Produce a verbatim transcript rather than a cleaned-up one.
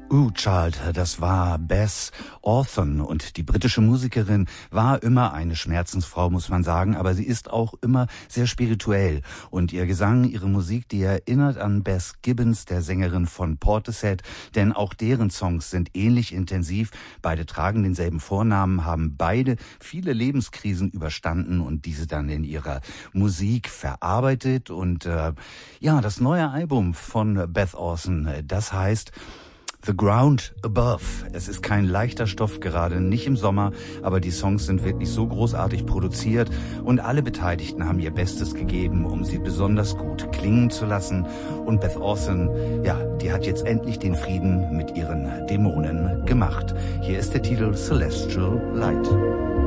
Ooh Child, das war Beth Orton, und die britische Musikerin war immer eine Schmerzensfrau, muss man sagen, aber sie ist auch immer sehr spirituell, und ihr Gesang, ihre Musik, die erinnert an Beth Gibbons, der Sängerin von Portishead, denn auch deren Songs sind ähnlich intensiv. Beide tragen denselben Vornamen, haben beide viele Lebenskrisen überstanden und diese dann in ihrer Musik verarbeitet. Und äh, ja, das neue Album von Beth Orton, das heißt The Ground Above. Es ist kein leichter Stoff, gerade nicht im Sommer, aber die Songs sind wirklich so großartig produziert und alle Beteiligten haben ihr Bestes gegeben, um sie besonders gut klingen zu lassen. Und Beth Orton, ja, die hat jetzt endlich den Frieden mit ihren Dämonen gemacht. Hier ist der Titel Celestial Light.